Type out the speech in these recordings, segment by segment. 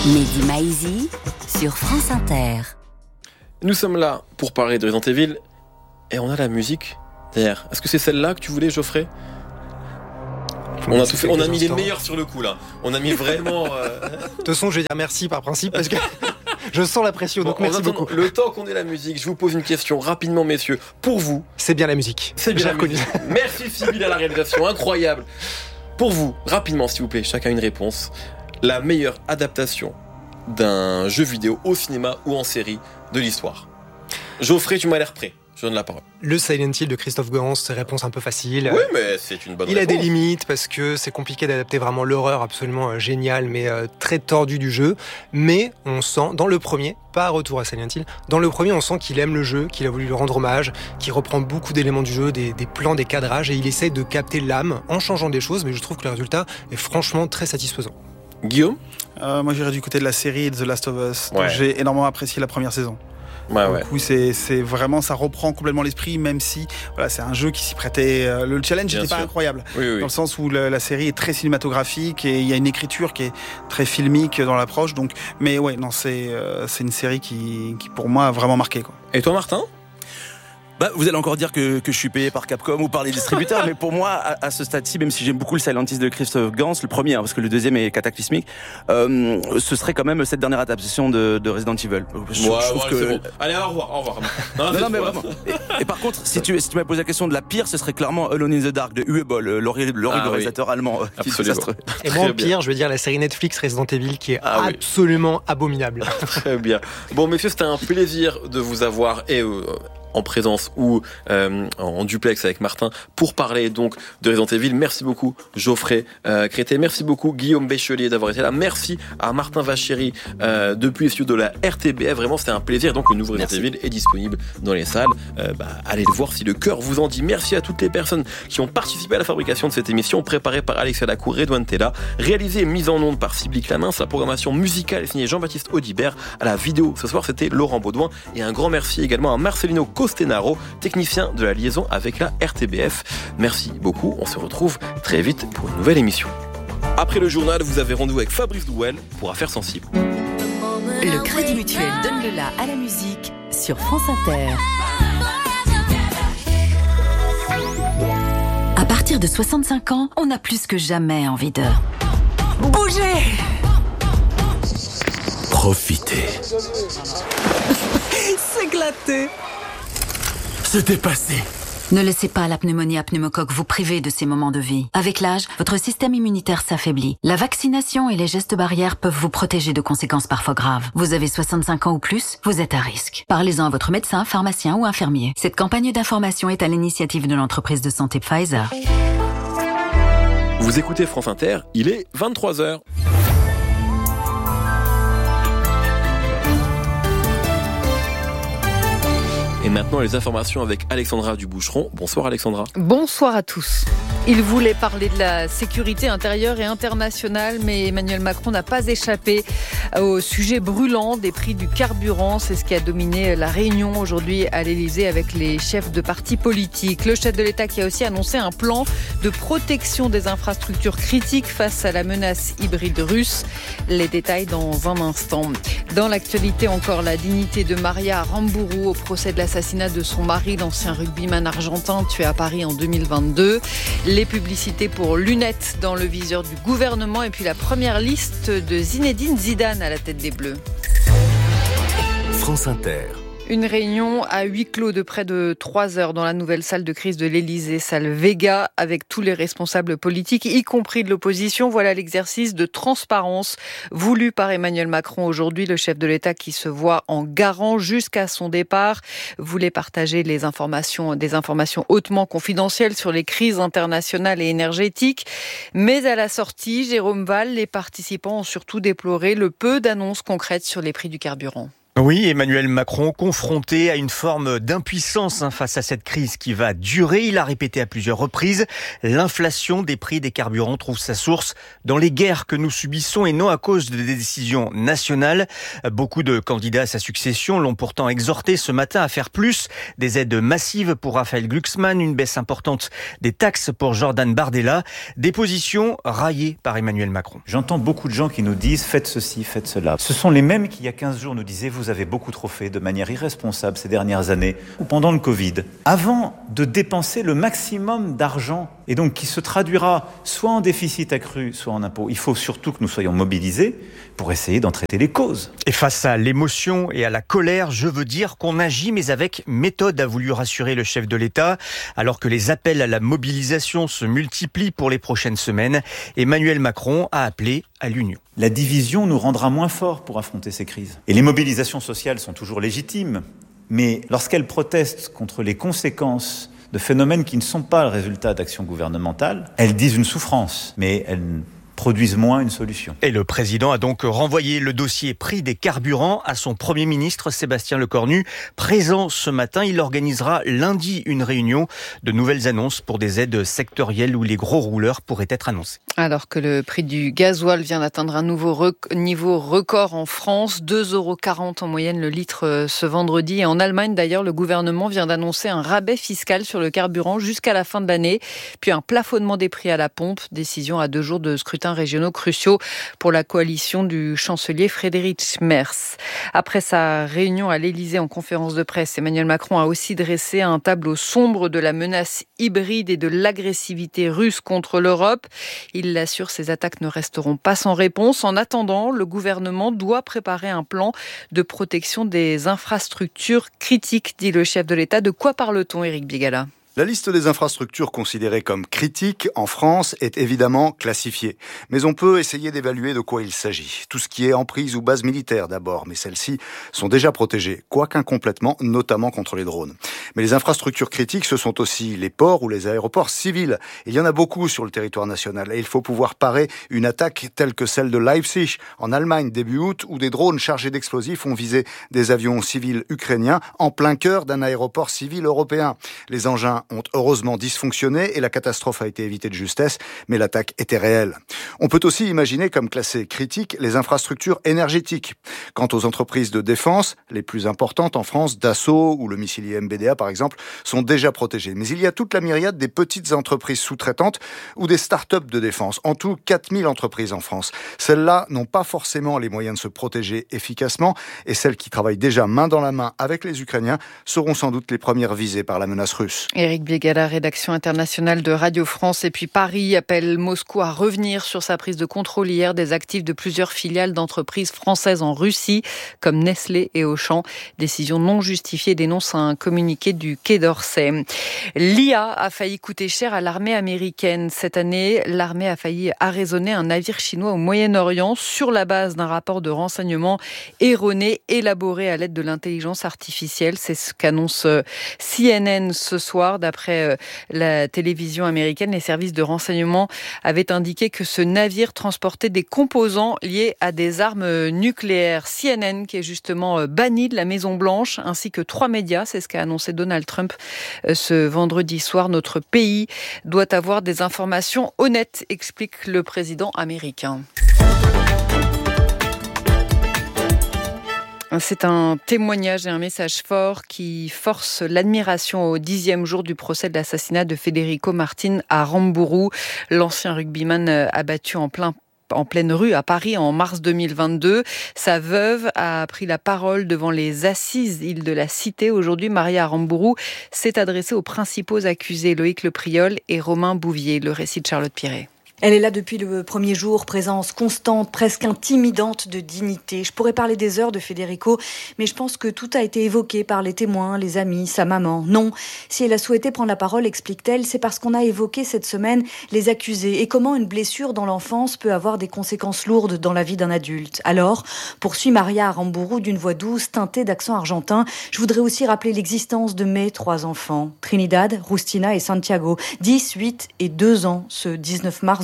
Mehdi Maizi sur France Inter. Nous sommes là pour parler de Resident Evil et on a la musique derrière. Est-ce que c'est celle-là que tu voulais, Geoffrey ? On a tout fait, on a mis les meilleurs sur le coup là. On a mis vraiment. De toute façon, je vais dire merci par principe parce que je sens la pression. Donc merci beaucoup. Le temps qu'on ait la musique, je vous pose une question rapidement, messieurs. Pour vous, c'est bien la musique. C'est bien la musique. Merci Sybille à la réalisation, incroyable. Pour vous, rapidement s'il vous plaît, chacun une réponse. La meilleure adaptation d'un jeu vidéo au cinéma ou en série de l'histoire. Geoffrey, tu m'as l'air prêt. Je donne la parole. Le Silent Hill de Christophe Gans, réponse un peu facile. Oui, mais c'est une bonne réponse. Il a des limites parce que c'est compliqué d'adapter vraiment l'horreur absolument géniale, mais très tordue du jeu. Mais on sent, dans le premier, pas retour à Silent Hill, dans le premier, on sent qu'il aime le jeu, qu'il a voulu lui rendre hommage, qu'il reprend beaucoup d'éléments du jeu, des plans, des cadrages, et il essaye de capter l'âme en changeant des choses, mais je trouve que le résultat est franchement très satisfaisant. Guillaume ? Moi, j'irais du côté de la série The Last of Us. Ouais. J'ai énormément apprécié la première saison. Ouais. Du coup, c'est vraiment, ça reprend complètement l'esprit, même si voilà, c'est un jeu qui s'y prêtait. Le challenge n'était pas incroyable, oui. Dans le sens où la série est très cinématographique et il y a une écriture qui est très filmique dans l'approche. Donc, mais ouais, non, c'est une série qui pour moi a vraiment marqué, quoi. Et toi, Martin ? Vous allez encore dire que je suis payé par Capcom ou par les distributeurs, mais pour moi, à ce stade-ci, même si j'aime beaucoup le Silent Hill de Christophe Gans, le premier, parce que le deuxième est cataclysmique, ce serait quand même cette dernière adaptation de Resident Evil. Je trouve que... c'est bon. Allez, au revoir. Non, mais vraiment. Et par contre, si tu m'as posé la question de la pire, ce serait clairement Alone in the Dark de Uwe Boll, l'horrible réalisateur allemand. Absolument. Et moi, pire, je veux dire la série Netflix Resident Evil qui est absolument abominable. Très bien. Bon, messieurs, c'était un plaisir de vous avoir en présence ou en duplex avec Martin pour parler donc de Resident Evil. Merci beaucoup Geoffrey Crété, merci beaucoup Guillaume Béchelier d'avoir été là, merci à Martin Vachéry depuis les studios de la RTBF, vraiment c'était un plaisir. Donc le nouveau Resident Evil est disponible dans les salles, allez le voir si le cœur vous en dit. Merci à toutes les personnes qui ont participé à la fabrication de cette émission, préparée par Alexia Lacour, Redouane Tella, réalisée et mise en onde par Sybille Clamins. Sa programmation musicale est signée Jean-Baptiste Audibert. À la vidéo ce soir c'était Laurent Baudouin, et un grand merci également à Marcelino Costenaro, technicien de la liaison avec la RTBF. Merci beaucoup, on se retrouve très vite pour une nouvelle émission. Après le journal, vous avez rendez-vous avec Fabrice Douel pour Affaires sensibles. Le Crédit Mutuel donne le la à la musique sur France Inter. À partir de 65 ans, on a plus que jamais envie de bouger. Profitez. S'éclater. Se dépasser. Ne laissez pas la pneumonie à pneumocoque vous priver de ces moments de vie. Avec l'âge, votre système immunitaire s'affaiblit. La vaccination et les gestes barrières peuvent vous protéger de conséquences parfois graves. Vous avez 65 ans ou plus, vous êtes à risque. Parlez-en à votre médecin, pharmacien ou infirmier. Cette campagne d'information est à l'initiative de l'entreprise de santé Pfizer. Vous écoutez France Inter, il est 23h. Et maintenant, les informations avec Alexandra Duboucheron. Bonsoir Alexandra. Bonsoir à tous. Il voulait parler de la sécurité intérieure et internationale, mais Emmanuel Macron n'a pas échappé au sujet brûlant des prix du carburant. C'est ce qui a dominé la réunion aujourd'hui à l'Élysée avec les chefs de partis politiques. Le chef de l'État qui a aussi annoncé un plan de protection des infrastructures critiques face à la menace hybride russe. Les détails dans un instant. Dans l'actualité encore, la dignité de Maria Aramburu au procès de l'assassinat de son mari, l'ancien rugbyman argentin tué à Paris en 2022. Les publicités pour lunettes dans le viseur du gouvernement et puis la première liste de Zinedine Zidane à la tête des Bleus. France Inter. Une réunion à huis clos de près de 3 heures dans la nouvelle salle de crise de l'Élysée, salle Vega, avec tous les responsables politiques, y compris de l'opposition. Voilà l'exercice de transparence voulu par Emmanuel Macron aujourd'hui. Le chef de l'État qui se voit en garant jusqu'à son départ voulait partager des informations hautement confidentielles sur les crises internationales et énergétiques. Mais à la sortie, Jérôme Valls, les participants ont surtout déploré le peu d'annonces concrètes sur les prix du carburant. Oui, Emmanuel Macron confronté à une forme d'impuissance face à cette crise qui va durer. Il a répété à plusieurs reprises, l'inflation des prix des carburants trouve sa source dans les guerres que nous subissons et non à cause de décisions nationales. Beaucoup de candidats à sa succession l'ont pourtant exhorté ce matin à faire plus. Des aides massives pour Raphaël Glucksmann, une baisse importante des taxes pour Jordan Bardella. Des positions raillées par Emmanuel Macron. J'entends beaucoup de gens qui nous disent « faites ceci, faites cela ». Ce sont les mêmes qui, il y a 15 jours, nous disaient « vous avez beaucoup trop fait de manière irresponsable ces dernières années ou pendant le Covid ». Avant de dépenser le maximum d'argent et donc qui se traduira soit en déficit accru, soit en impôts, il faut surtout que nous soyons mobilisés pour essayer d'en traiter les causes. Et face à l'émotion et à la colère, je veux dire qu'on agit mais avec méthode, a voulu rassurer le chef de l'État. Alors que les appels à la mobilisation se multiplient pour les prochaines semaines, Emmanuel Macron a appelé à l'union. La division nous rendra moins forts pour affronter ces crises. Et les mobilisations sociales sont toujours légitimes, mais lorsqu'elles protestent contre les conséquences de phénomènes qui ne sont pas le résultat d'actions gouvernementales, elles disent une souffrance, mais elles produisent moins une solution. Et le président a donc renvoyé le dossier prix des carburants à son Premier ministre Sébastien Lecornu. Présent ce matin, il organisera lundi une réunion. De nouvelles annonces pour des aides sectorielles où les gros rouleurs pourraient être annoncées. Alors que le prix du gasoil vient d'atteindre un nouveau niveau record en France, 2,40 € en moyenne le litre ce vendredi. Et en Allemagne d'ailleurs, le gouvernement vient d'annoncer un rabais fiscal sur le carburant jusqu'à la fin de l'année. Puis un plafonnement des prix à la pompe, décision à 2 jours de scrutin régionaux cruciaux pour la coalition du chancelier Friedrich Merz. Après sa réunion à l'Élysée en conférence de presse, Emmanuel Macron a aussi dressé un tableau sombre de la menace hybride et de l'agressivité russe contre l'Europe. Il l'assure, ces attaques ne resteront pas sans réponse. En attendant, le gouvernement doit préparer un plan de protection des infrastructures critiques, dit le chef de l'État. De quoi parle-t-on, Éric Bigala ? La liste des infrastructures considérées comme critiques en France est évidemment classifiée. Mais on peut essayer d'évaluer de quoi il s'agit. Tout ce qui est emprise ou base militaire d'abord, mais celles-ci sont déjà protégées, quoique incomplètement, notamment contre les drones. Mais les infrastructures critiques, ce sont aussi les ports ou les aéroports civils. Il y en a beaucoup sur le territoire national et il faut pouvoir parer une attaque telle que celle de Leipzig en Allemagne début août, où des drones chargés d'explosifs ont visé des avions civils ukrainiens en plein cœur d'un aéroport civil européen. Les engins ont heureusement dysfonctionné et la catastrophe a été évitée de justesse, mais l'attaque était réelle. On peut aussi imaginer comme classées critiques les infrastructures énergétiques. Quant aux entreprises de défense, les plus importantes en France, Dassault ou le missilier MBDA par exemple, sont déjà protégées. Mais il y a toute la myriade des petites entreprises sous-traitantes ou des start-up de défense. En tout, 4000 entreprises en France. Celles-là n'ont pas forcément les moyens de se protéger efficacement et celles qui travaillent déjà main dans la main avec les Ukrainiens seront sans doute les premières visées par la menace russe. Éric Bigala, rédaction internationale de Radio France. Et puis Paris appelle Moscou à revenir sur sa prise de contrôle hier des actifs de plusieurs filiales d'entreprises françaises en Russie, comme Nestlé et Auchan. Décision non justifiée, dénonce un communiqué du Quai d'Orsay. L'IA a failli coûter cher à l'armée américaine. Cette année, l'armée a failli arraisonner un navire chinois au Moyen-Orient sur la base d'un rapport de renseignement erroné élaboré à l'aide de l'intelligence artificielle. C'est ce qu'annonce CNN ce soir. D'après la télévision américaine, les services de renseignement avaient indiqué que ce navire transportait des composants liés à des armes nucléaires. CNN, qui est justement banni de la Maison-Blanche, ainsi que 3 médias, c'est ce qu'a annoncé Donald Trump ce vendredi soir. Notre pays doit avoir des informations honnêtes, explique le président américain. C'est un témoignage et un message fort qui force l'admiration au 10e jour du procès de l'assassinat de Federico Martin à Rambourou, l'ancien rugbyman abattu en pleine rue à Paris en mars 2022. Sa veuve a pris la parole devant les assises îles de la Cité. Aujourd'hui, Maria Aramburu s'est adressée aux principaux accusés, Loïc Lepriol et Romain Bouvier. Le récit de Charlotte Piret. Elle est là depuis le premier jour, présence constante, presque intimidante de dignité. Je pourrais parler des heures de Federico, mais je pense que tout a été évoqué par les témoins, les amis, sa maman. Non, si elle a souhaité prendre la parole, explique-t-elle, c'est parce qu'on a évoqué cette semaine les accusés et comment une blessure dans l'enfance peut avoir des conséquences lourdes dans la vie d'un adulte. Alors, poursuit Maria Aramburu d'une voix douce, teintée d'accent argentin, je voudrais aussi rappeler l'existence de mes 3 enfants, Trinidad, Rustina et Santiago, 10, 8 et 2 ans, ce 19 mars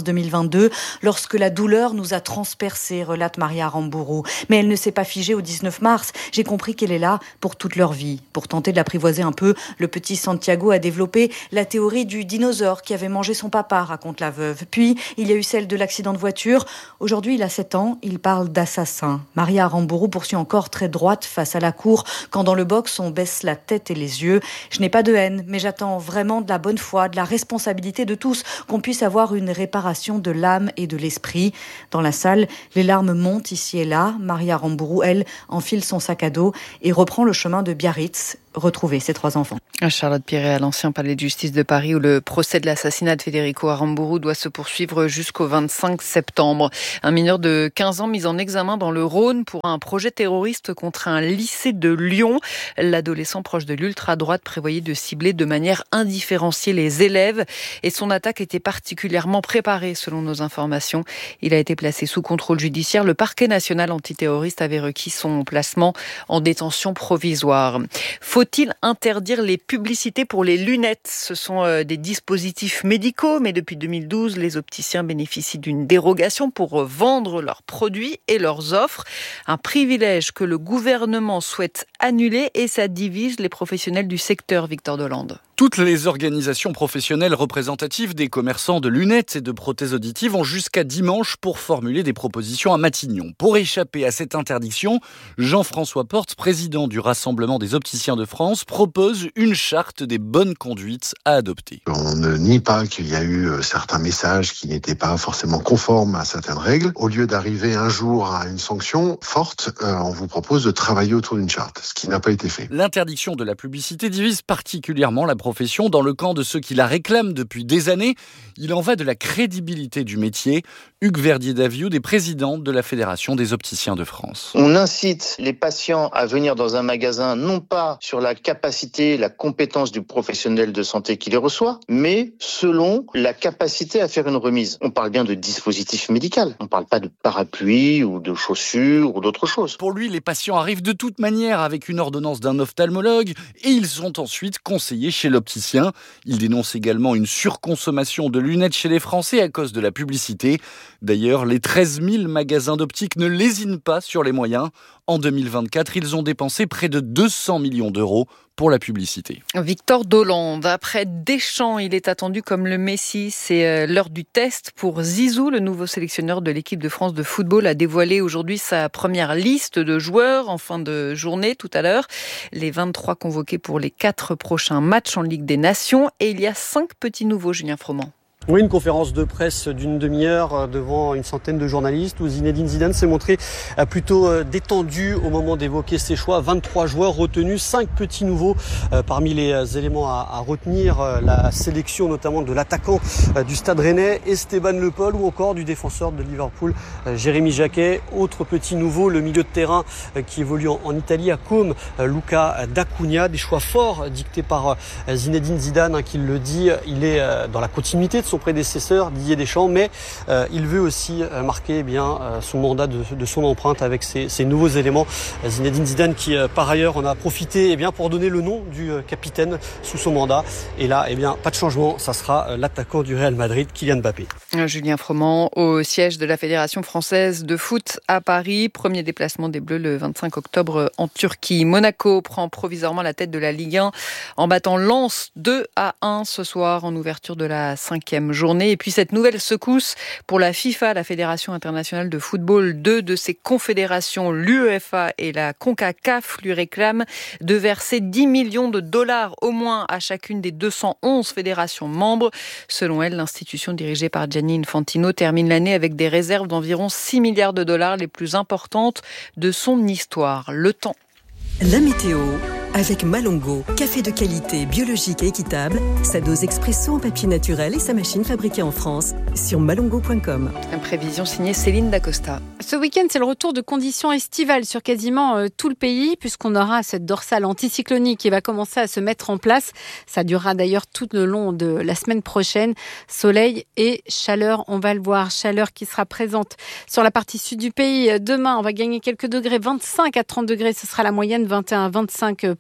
mars 2022, lorsque la douleur nous a transpercés, relate Maria Aramburu. Mais elle ne s'est pas figée au 19 mars. J'ai compris qu'elle est là pour toute leur vie. Pour tenter de l'apprivoiser un peu, le petit Santiago a développé la théorie du dinosaure qui avait mangé son papa, raconte la veuve. Puis, il y a eu celle de l'accident de voiture. Aujourd'hui, il a 7 ans, il parle d'assassin. Maria Aramburu poursuit encore très droite face à la cour, quand dans le box, on baisse la tête et les yeux. Je n'ai pas de haine, mais j'attends vraiment de la bonne foi, de la responsabilité de tous, qu'on puisse avoir une réparation de l'âme et de l'esprit. Dans la salle, les larmes montent ici et là. Maria Aramburu, elle, enfile son sac à dos et reprend le chemin de Biarritz, retrouver ses 3 enfants. Charlotte Piret à l'ancien palais de justice de Paris où le procès de l'assassinat de Federico Aramburu doit se poursuivre jusqu'au 25 septembre. Un mineur de 15 ans mis en examen dans le Rhône pour un projet terroriste contre un lycée de Lyon. L'adolescent proche de l'ultra-droite prévoyait de cibler de manière indifférenciée les élèves et son attaque était particulièrement préparée selon nos informations. Il a été placé sous contrôle judiciaire. Le parquet national antiterroriste avait requis son placement en détention provisoire. Faut-il interdire les publicités pour les lunettes ? Ce sont des dispositifs médicaux, mais depuis 2012, les opticiens bénéficient d'une dérogation pour vendre leurs produits et leurs offres. Un privilège que le gouvernement souhaite annuler et ça divise les professionnels du secteur, Victor Delande. Toutes les organisations professionnelles représentatives des commerçants de lunettes et de prothèses auditives ont jusqu'à dimanche pour formuler des propositions à Matignon. Pour échapper à cette interdiction, Jean-François Porte, président du Rassemblement des opticiens de France, propose une charte des bonnes conduites à adopter. On ne nie pas qu'il y a eu certains messages qui n'étaient pas forcément conformes à certaines règles. Au lieu d'arriver un jour à une sanction forte, on vous propose de travailler autour d'une charte, ce qui n'a pas été fait. L'interdiction de la publicité divise particulièrement la profession dans le camp de ceux qui la réclament depuis des années. Il en va de la crédibilité du métier. Hugues Verdier-Davioud est président de la Fédération des opticiens de France. On incite les patients à venir dans un magasin non pas sur la capacité, la compétence du professionnel de santé qui les reçoit, mais selon la capacité à faire une remise. On parle bien de dispositif médical. On ne parle pas de parapluie ou de chaussures ou d'autre chose. Pour lui, les patients arrivent de toute manière avec une ordonnance d'un ophtalmologue et ils sont ensuite conseillés chez l'opticien. Il dénonce également une surconsommation de lunettes chez les Français à cause de la publicité. D'ailleurs, les 13 000 magasins d'optique ne lésinent pas sur les moyens. En 2024, ils ont dépensé près de 200 millions d'euros pour la publicité. Victor Delande, après Deschamps, il est attendu comme le Messi. C'est l'heure du test pour Zizou, le nouveau sélectionneur de l'équipe de France de football, a dévoilé aujourd'hui sa première liste de joueurs en fin de journée tout à l'heure. Les 23 convoqués pour les 4 prochains matchs en Ligue des Nations. Et il y a 5 petits nouveaux, Julien Froment. Oui, une conférence de presse d'une demi-heure devant une centaine de journalistes où Zinedine Zidane s'est montré plutôt détendu au moment d'évoquer ses choix. 23 joueurs retenus, 5 petits nouveaux parmi les éléments à retenir. La sélection notamment de l'attaquant du Stade Rennais, Esteban Le Paul, ou encore du défenseur de Liverpool, Jérémy Jacquet. Autre petit nouveau, le milieu de terrain qui évolue en Italie à Côme, Luca D'Acunha. Des choix forts dictés par Zinedine Zidane, qui le dit, il est dans la continuité de son prédécesseur Didier Deschamps, mais il veut aussi marquer son mandat de son empreinte avec ces nouveaux éléments. Zinedine Zidane qui par ailleurs en a profité pour donner le nom du capitaine sous son mandat. Et là, pas de changement, ça sera l'attaquant du Real Madrid, Kylian Mbappé. Julien Froment, au siège de la Fédération française de foot à Paris. Premier déplacement des Bleus le 25 octobre en Turquie. Monaco prend provisoirement la tête de la Ligue 1 en battant Lens 2-1 ce soir en ouverture de la 5e journée. Et puis cette nouvelle secousse pour la FIFA, la Fédération internationale de football. 2 de ses confédérations, l'UEFA et la CONCACAF, lui réclament de verser 10 millions de dollars au moins à chacune des 211 fédérations membres. Selon elle, l'institution dirigée par Gianni Infantino termine l'année avec des réserves d'environ 6 milliards de dollars, les plus importantes de son histoire. Le temps. La météo avec Malongo, café de qualité, biologique et équitable, sa dose expresso en papier naturel et sa machine fabriquée en France sur malongo.com. Une prévision signée Céline Dacosta. Ce week-end, c'est le retour de conditions estivales sur quasiment tout le pays, puisqu'on aura cette dorsale anticyclonique qui va commencer à se mettre en place. Ça durera d'ailleurs tout le long de la semaine prochaine. Soleil et chaleur, on va le voir. Chaleur qui sera présente sur la partie sud du pays. Demain, on va gagner quelques degrés, 25 à 30 degrés, ce sera la moyenne, 21 à 25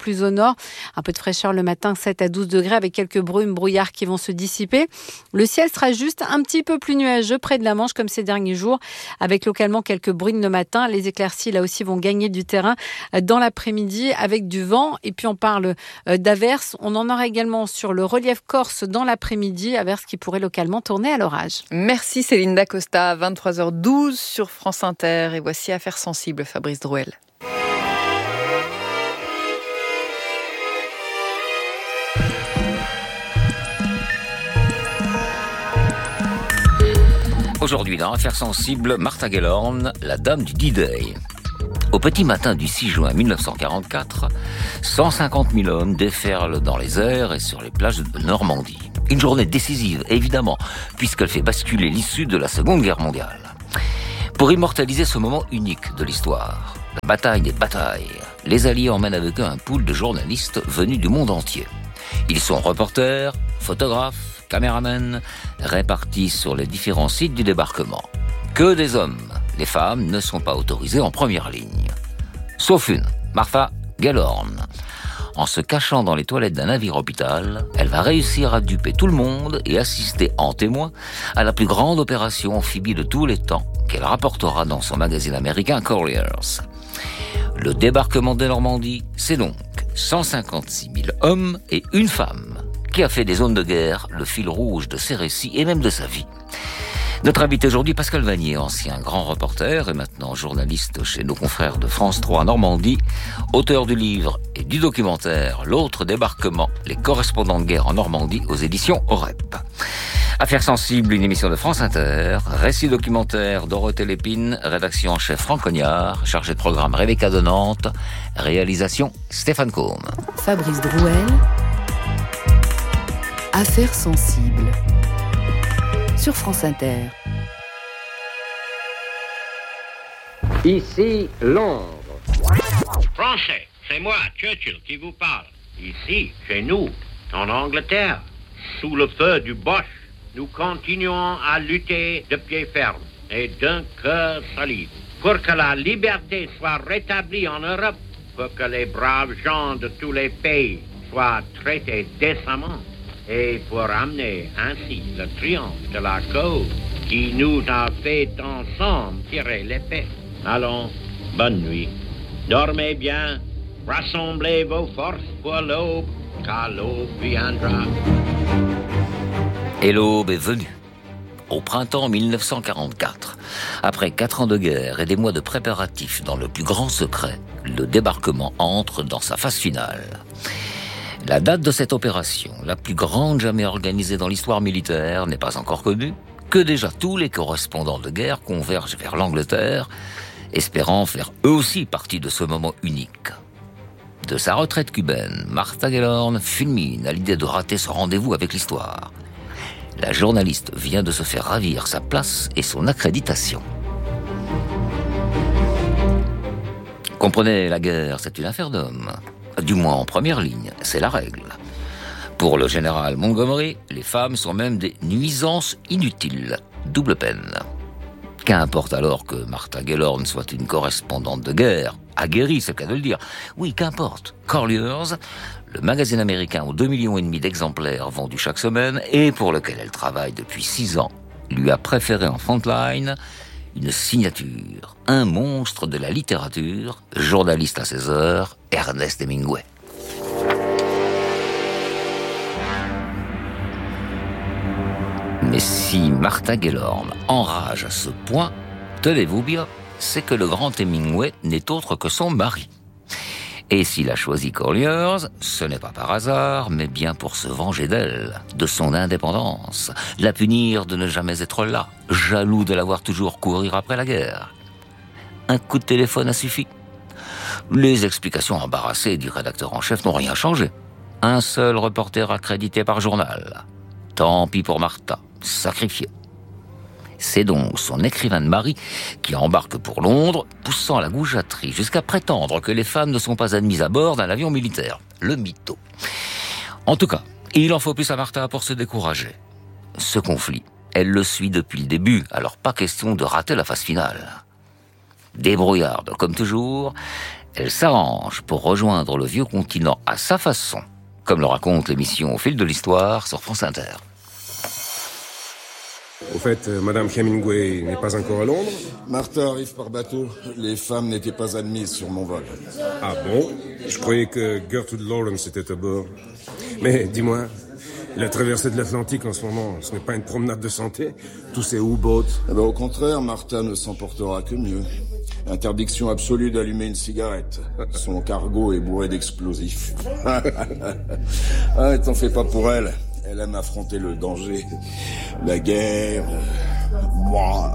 plus au nord. Un peu de fraîcheur le matin, 7 à 12 degrés avec quelques brumes, brouillards qui vont se dissiper. Le ciel sera juste un petit peu plus nuageux près de la Manche comme ces derniers jours, avec localement quelques bruines le matin. Les éclaircies là aussi vont gagner du terrain dans l'après-midi avec du vent. Et puis on parle d'averses. On en aura également sur le relief corse dans l'après-midi, averses qui pourraient localement tourner à l'orage. Merci Céline Dacosta, 23h12 sur France Inter. Et voici Affaires sensibles, Fabrice Drouel. Aujourd'hui, dans Affaires sensibles, Martha Gellhorn, la dame du D-Day. Au petit matin du 6 juin 1944, 150 000 hommes déferlent dans les airs et sur les plages de Normandie. Une journée décisive, évidemment, puisqu'elle fait basculer l'issue de la Seconde Guerre mondiale. Pour immortaliser ce moment unique de l'histoire, la bataille des batailles, les Alliés emmènent avec eux un pool de journalistes venus du monde entier. Ils sont reporters, photographes, caméramans, répartis sur les différents sites du débarquement. Que des hommes, les femmes ne sont pas autorisées en première ligne. Sauf une, Martha Gellhorn. En se cachant dans les toilettes d'un navire-hôpital, elle va réussir à duper tout le monde et assister en témoin à la plus grande opération amphibie de tous les temps qu'elle rapportera dans son magazine américain Colliers. Le débarquement de Normandie, c'est donc 156 000 hommes et une femme qui a fait des zones de guerre le fil rouge de ses récits et même de sa vie. Notre invité aujourd'hui, Pascal Vanier, ancien grand reporter et maintenant journaliste chez nos confrères de France 3 Normandie, auteur du livre et du documentaire L'autre débarquement, les correspondants de guerre en Normandie aux éditions OREP. Affaires sensibles, une émission de France Inter, récit documentaire Dorothée Lépine, rédaction en chef Franck Cognard, chargé de programme Rebecca de Nantes, réalisation Stéphane Combe. Fabrice Drouel, Affaires sensibles sur France Inter. Ici, Londres. Français, c'est moi, Churchill, qui vous parle. Ici, chez nous, en Angleterre, sous le feu du Boche, nous continuons à lutter de pied ferme et d'un cœur solide pour que la liberté soit rétablie en Europe, pour que les braves gens de tous les pays soient traités décemment et pour amener ainsi le triomphe de la cause qui nous a fait ensemble tirer l'épée. Allons, bonne nuit. Dormez bien, rassemblez vos forces pour l'aube, car l'aube viendra. Et l'aube est venue. Au printemps 1944, après 4 ans de guerre et des mois de préparatifs dans le plus grand secret, le débarquement entre dans sa phase finale. La date de cette opération, la plus grande jamais organisée dans l'histoire militaire, n'est pas encore connue, que déjà tous les correspondants de guerre convergent vers l'Angleterre, espérant faire eux aussi partie de ce moment unique. De sa retraite cubaine, Martha Gellhorn fulmine à l'idée de rater ce rendez-vous avec l'histoire. La journaliste vient de se faire ravir sa place et son accréditation. Comprenez, la guerre, c'est une affaire d'hommes. Du moins en première ligne, c'est la règle. Pour le général Montgomery, les femmes sont même des nuisances inutiles. Double peine. Qu'importe alors que Martha Gellhorn soit une correspondante de guerre, aguerrie, c'est le cas de le dire. Oui, qu'importe. Colliers, le magazine américain aux 2,5 millions d'exemplaires vendus chaque semaine et pour lequel elle travaille depuis 6 ans, lui a préféré en frontline une signature, un monstre de la littérature, journaliste à ses heures, Ernest Hemingway. Mais si Martha Gellhorn enrage à ce point, tenez-vous bien, c'est que le grand Hemingway n'est autre que son mari. Et s'il a choisi Colliers, ce n'est pas par hasard, mais bien pour se venger d'elle, de son indépendance, la punir de ne jamais être là, jaloux de la voir toujours courir après la guerre. Un coup de téléphone a suffi. Les explications embarrassées du rédacteur en chef n'ont rien changé. Un seul reporter accrédité par journal. Tant pis pour Martha, sacrifiée. C'est donc son écrivain de mari qui embarque pour Londres, poussant la goujaterie jusqu'à prétendre que les femmes ne sont pas admises à bord d'un avion militaire. Le mytho. En tout cas, il en faut plus à Martha pour se décourager. Ce conflit, elle le suit depuis le début, alors pas question de rater la phase finale. Débrouillarde comme toujours, Elle s'arrange pour rejoindre le vieux continent à sa façon, comme le raconte l'émission Au fil de l'histoire sur France Inter. Au fait, Madame Hemingway n'est pas encore à Londres ? Martha arrive par bateau. Les femmes n'étaient pas admises sur mon vol. Ah bon ? Je croyais que Gertrude Lawrence était à bord. Mais dis-moi, la traversée de l'Atlantique en ce moment, ce n'est pas une promenade de santé ? Tous ces U-boats ? Au contraire, Martha ne s'en portera que mieux. Interdiction absolue d'allumer une cigarette. Son cargo est bourré d'explosifs. T'en fais pas pour elle. Elle aime affronter le danger, la guerre, moi.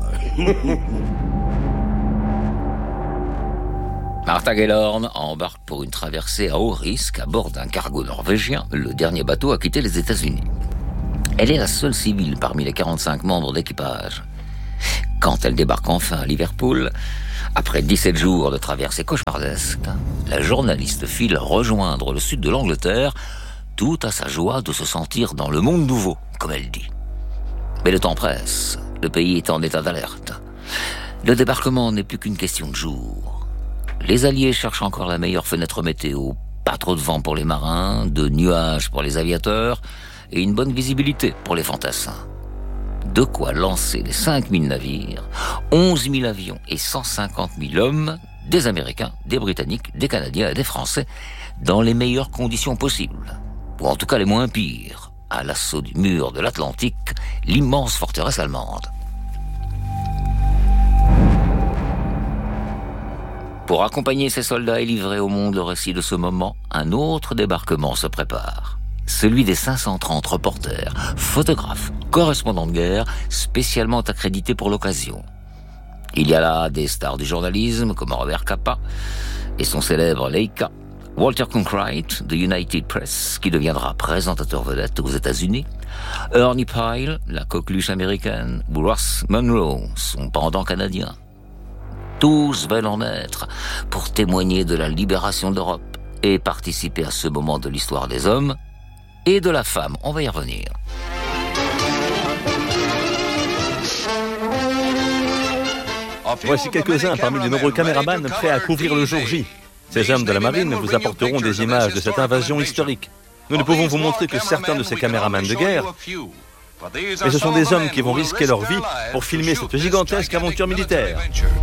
Martha Gellhorn embarque pour une traversée à haut risque à bord d'un cargo norvégien, le dernier bateau à quitter les États-Unis. Elle est la seule civile parmi les 45 membres d'équipage. Quand elle débarque enfin à Liverpool, après 17 jours de traversée cauchemardesque, la journaliste file rejoindre le sud de l'Angleterre, tout à sa joie de se sentir dans le monde nouveau, comme elle dit. Mais le temps presse, le pays est en état d'alerte. Le débarquement n'est plus qu'une question de jours. Les Alliés cherchent encore la meilleure fenêtre météo, pas trop de vent pour les marins, de nuages pour les aviateurs, et une bonne visibilité pour les fantassins. De quoi lancer les 5000 navires, 11 000 avions et 150 000 hommes, des Américains, des Britanniques, des Canadiens et des Français, dans les meilleures conditions possibles. Ou en tout cas les moins pires, à l'assaut du mur de l'Atlantique, l'immense forteresse allemande. Pour accompagner ces soldats et livrer au monde le récit de ce moment, un autre débarquement se prépare. Celui des 530 reporters, photographes, correspondants de guerre, spécialement accrédités pour l'occasion. Il y a là des stars du journalisme comme Robert Capa et son célèbre Leica, Walter Cronkite de United Press, qui deviendra présentateur vedette aux États-Unis, Ernie Pyle, la coqueluche américaine, ou Ross Monroe, son pendant canadien. Tous veulent en être pour témoigner de la libération de l'Europe et participer à ce moment de l'histoire des hommes et de la femme. On va y revenir. Voici quelques-uns parmi les nombreux caméramans prêts à couvrir le jour J. Ces hommes de la marine vous apporteront des images de cette invasion historique. Nous ne pouvons vous montrer que certains de ces caméramans de guerre, mais ce sont des hommes qui vont risquer leur vie pour filmer cette gigantesque aventure militaire.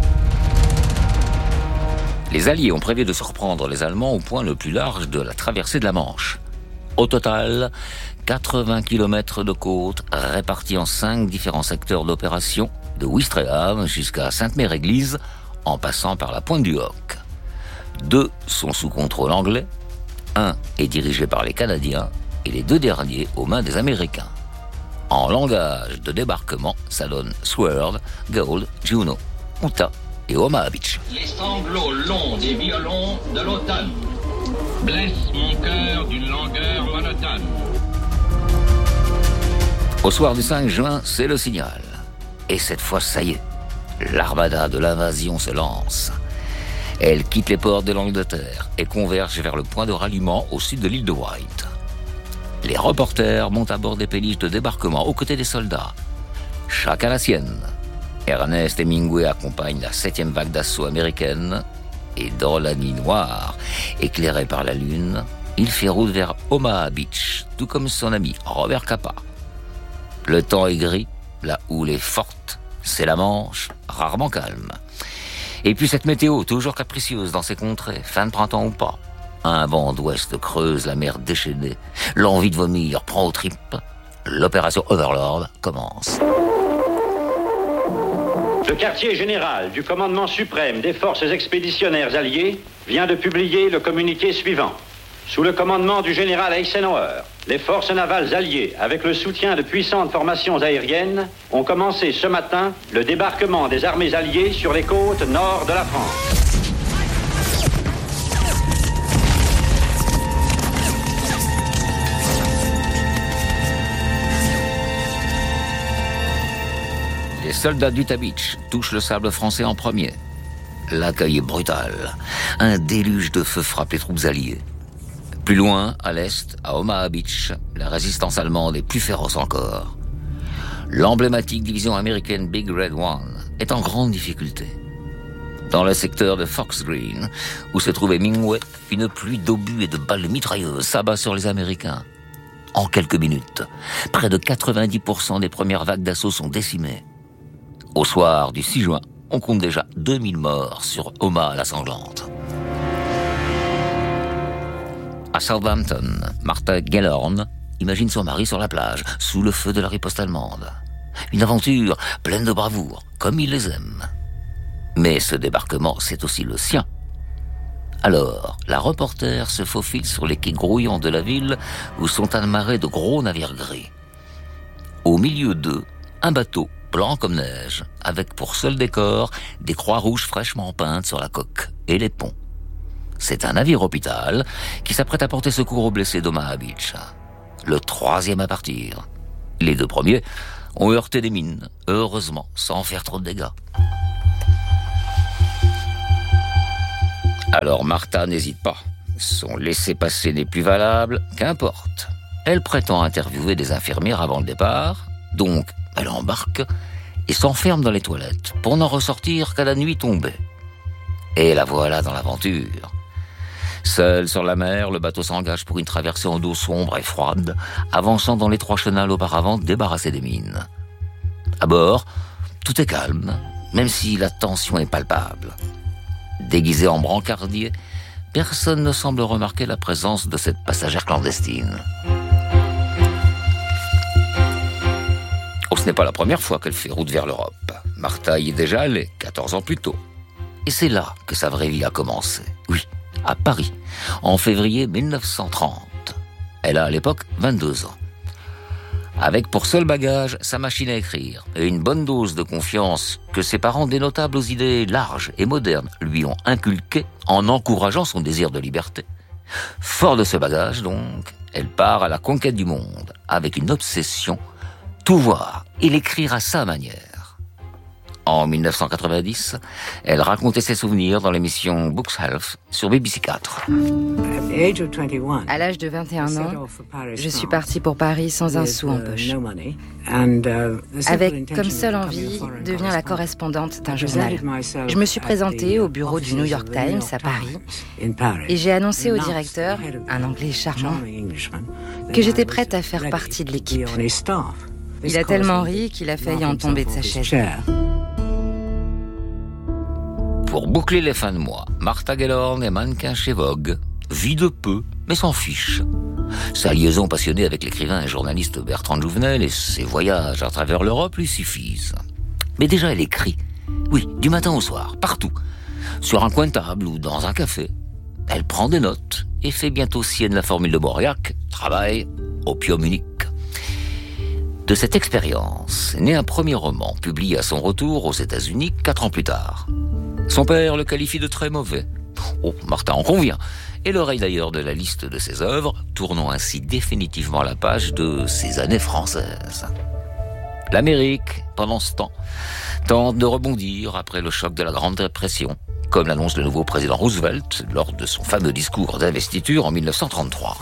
Les Alliés ont prévu de surprendre les Allemands au point le plus large de la traversée de la Manche. Au total, 80 km de côte répartis en 5 différents secteurs d'opération, de Ouistreham jusqu'à Sainte-Mère-Église, en passant par la pointe du Hoc. 2 sont sous contrôle anglais, 1 est dirigé par les Canadiens et les 2 derniers aux mains des Américains. En langage de débarquement, ça donne Sword, Gold, Juno, Utah et Omaha Beach. Les sanglots longs des violons de l'automne blessent mon cœur d'une langueur monotone. Au soir du 5 juin, c'est le signal. Et cette fois, ça y est, l'armada de l'invasion se lance. Elle quitte les ports de l'Angleterre et converge vers le point de ralliement au sud de l'île de Wight. Les reporters montent à bord des péniches de débarquement aux côtés des soldats. Chacun la sienne. Ernest Hemingway accompagne la 7e vague d'assaut américaine et dans la nuit noire, éclairée par la lune, il fait route vers Omaha Beach, tout comme son ami Robert Capa. Le temps est gris, la houle est forte, c'est la Manche, rarement calme. Et puis cette météo, toujours capricieuse dans ces contrées, fin de printemps ou pas. Un vent d'ouest creuse la mer déchaînée, l'envie de vomir prend aux tripes. L'opération Overlord commence. Le quartier général du commandement suprême des forces expéditionnaires alliées vient de publier le communiqué suivant. Sous le commandement du général Eisenhower, les forces navales alliées, avec le soutien de puissantes formations aériennes, ont commencé ce matin le débarquement des armées alliées sur les côtes nord de la France. Les soldats d'Utah Beach touchent le sable français en premier. L'accueil est brutal. Un déluge de feu frappe les troupes alliées. Plus loin, à l'est, à Omaha Beach, la résistance allemande est plus féroce encore. L'emblématique division américaine Big Red One est en grande difficulté. Dans le secteur de Fox Green, où se trouvait Mingway, une pluie d'obus et de balles mitrailleuses s'abat sur les Américains. En quelques minutes, près de 90% des premières vagues d'assaut sont décimées. Au soir du 6 juin, on compte déjà 2000 morts sur Omaha la sanglante. À Southampton, Martha Gellhorn imagine son mari sur la plage, sous le feu de la riposte allemande. Une aventure pleine de bravoure, comme il les aime. Mais ce débarquement, c'est aussi le sien. Alors, la reporter se faufile sur les quais grouillants de la ville où sont amarrés de gros navires gris. Au milieu d'eux, un bateau blanc comme neige, avec pour seul décor des croix rouges fraîchement peintes sur la coque et les ponts. C'est un navire hôpital qui s'apprête à porter secours aux blessés d'Omaha Beach. Le 3e à partir. Les 2 premiers ont heurté des mines, heureusement, sans faire trop de dégâts. Alors Martha n'hésite pas. Son laissez-passer n'est plus valable, qu'importe. Elle prétend interviewer des infirmières avant le départ, donc elle embarque et s'enferme dans les toilettes pour n'en ressortir qu'à la nuit tombée. Et la voilà dans l'aventure. Seul sur la mer, le bateau s'engage pour une traversée en eau sombre et froide, avançant dans l'étroit chenal auparavant débarrassé des mines. À bord, tout est calme, même si la tension est palpable. Déguisé en brancardier, personne ne semble remarquer la présence de cette passagère clandestine. Oh, ce n'est pas la première fois qu'elle fait route vers l'Europe. Martha y est déjà allée, 14 ans plus tôt. Et c'est là que sa vraie vie a commencé. Oui, à Paris, en février 1930. Elle a à l'époque 22 ans. Avec pour seul bagage sa machine à écrire et une bonne dose de confiance que ses parents dénotables aux idées larges et modernes lui ont inculquées en encourageant son désir de liberté. Fort de ce bagage donc, elle part à la conquête du monde avec une obsession, tout voir et l'écrire à sa manière. En 1990, elle racontait ses souvenirs dans l'émission Books Health sur BBC 4. À l'âge de 21 ans, je suis partie pour Paris sans un sou en poche, avec comme seule envie de devenir la correspondante d'un journal. Je me suis présentée au bureau du New York Times à Paris et j'ai annoncé au directeur, un Anglais charmant, que j'étais prête à faire partie de l'équipe. Il a tellement ri qu'il a failli en tomber de sa chaise. Pour boucler les fins de mois, Martha Gellhorn est mannequin chez Vogue, vit de peu, mais s'en fiche. Sa liaison passionnée avec l'écrivain et journaliste Bertrand Jouvenel et ses voyages à travers l'Europe lui suffisent. Mais déjà elle écrit, oui, du matin au soir, partout, sur un coin de table ou dans un café. Elle prend des notes et fait bientôt sienne la formule de Mauriac, travail, opium unique. De cette expérience est né un premier roman, publié à son retour aux États-Unis 4 ans plus tard. Son père le qualifie de très mauvais. Oh, Martha en convient. Et l'oreille d'ailleurs de la liste de ses œuvres, tournant ainsi définitivement la page de ses années françaises. L'Amérique, pendant ce temps, tente de rebondir après le choc de la Grande Dépression, comme l'annonce le nouveau président Roosevelt lors de son fameux discours d'investiture en 1933.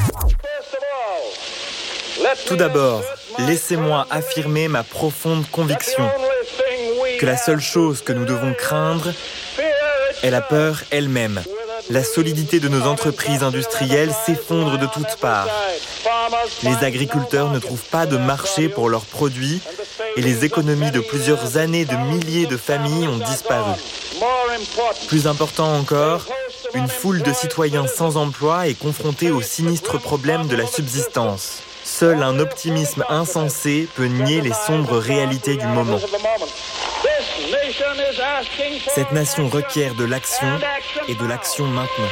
Tout d'abord, laissez-moi affirmer ma profonde conviction que la seule chose que nous devons craindre est la peur elle-même. La solidité de nos entreprises industrielles s'effondre de toutes parts. Les agriculteurs ne trouvent pas de marché pour leurs produits et les économies de plusieurs années de milliers de familles ont disparu. Plus important encore, une foule de citoyens sans emploi est confrontée au sinistre problème de la subsistance. Seul un optimisme insensé peut nier les sombres réalités du moment. Cette nation requiert de l'action et de l'action maintenant.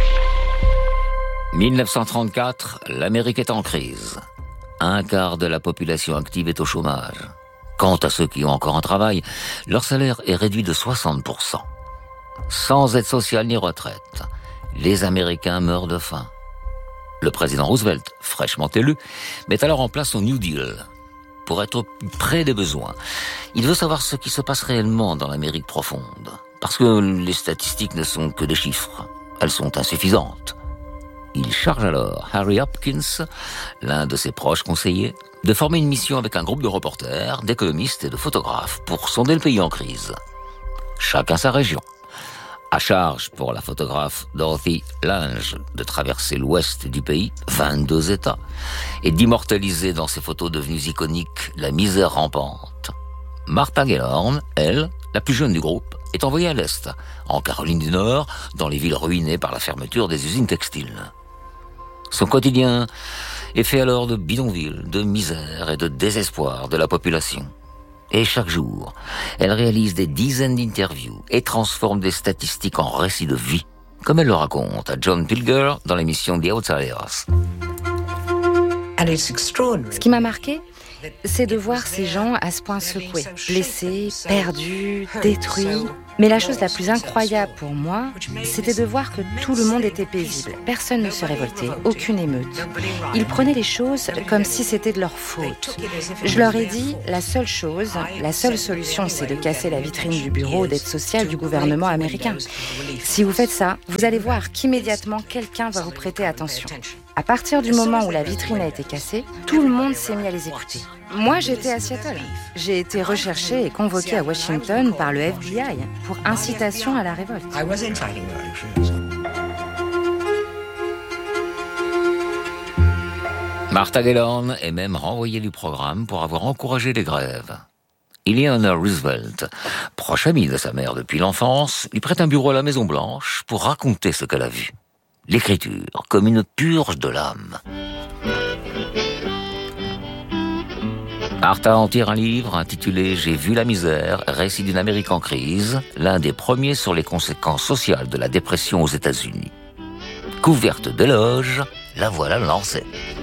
1934, l'Amérique est en crise. 1/4 de la population active est au chômage. Quant à ceux qui ont encore un travail, leur salaire est réduit de 60%. Sans aide sociale ni retraite, les Américains meurent de faim. Le président Roosevelt, fraîchement élu, met alors en place son New Deal. Pour être près des besoins, il veut savoir ce qui se passe réellement dans l'Amérique profonde. Parce que les statistiques ne sont que des chiffres. Elles sont insuffisantes. Il charge alors Harry Hopkins, l'un de ses proches conseillers, de former une mission avec un groupe de reporters, d'économistes et de photographes pour sonder le pays en crise. Chacun sa région. À charge pour la photographe Dorothy Lange de traverser l'ouest du pays, 22 États, et d'immortaliser dans ses photos devenues iconiques la misère rampante. Martha Gellhorn, elle, la plus jeune du groupe, est envoyée à l'Est, en Caroline du Nord, dans les villes ruinées par la fermeture des usines textiles. Son quotidien est fait alors de bidonvilles, de misère et de désespoir de la population. Et chaque jour, elle réalise des dizaines d'interviews et transforme des statistiques en récits de vie, comme elle le raconte à John Pilger dans l'émission The Outsiders. Ce qui m'a marqué, c'est de voir ces gens à ce point secoués, blessés, perdus, détruits. Mais la chose la plus incroyable pour moi, c'était de voir que tout le monde était paisible. Personne ne se révoltait, aucune émeute. Ils prenaient les choses comme si c'était de leur faute. Je leur ai dit, la seule solution, c'est de casser la vitrine du bureau d'aide sociale du gouvernement américain. Si vous faites ça, vous allez voir qu'immédiatement, quelqu'un va vous prêter attention. À partir du moment où la vitrine a été cassée, tout le monde s'est mis à les écouter. Moi, j'étais à Seattle. J'ai été recherchée et convoquée à Washington par le FBI pour incitation à la révolte. Martha Gellhorn est même renvoyée du programme pour avoir encouragé les grèves. Eleanor Roosevelt, proche amie de sa mère depuis l'enfance, lui prête un bureau à la Maison-Blanche pour raconter ce qu'elle a vu. L'écriture, comme une purge de l'âme. Martha en tire un livre intitulé « J'ai vu la misère, récit d'une Amérique en crise », l'un des premiers sur les conséquences sociales de la dépression aux États-Unis. Couverte d'éloges, la voilà lancée.